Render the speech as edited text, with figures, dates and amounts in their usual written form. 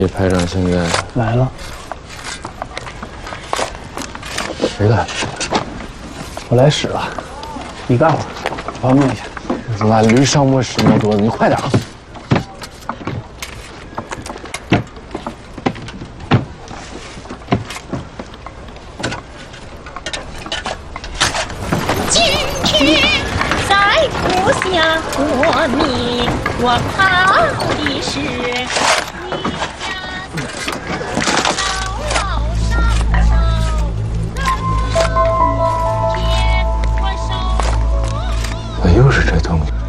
叶排长现在来了， 谁来？ 我来使了，你干会儿，我要弄一下。 懒驴上磨石磨多子，你快点啊！ 今天在故乡过命，我靠的是你家老上手，天我手。 怎么又是这动静？